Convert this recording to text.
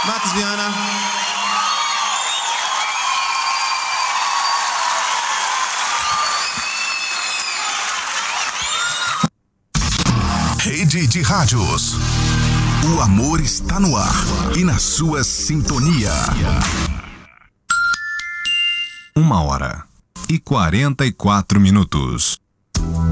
Marcos Viana. Rede de Rádios. O amor está no ar e na sua sintonia. 1h44.